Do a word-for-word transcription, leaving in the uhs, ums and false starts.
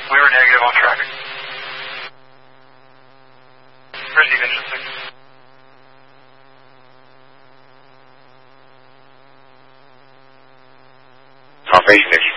We were negative on traffic. Receive engine six. Confirmation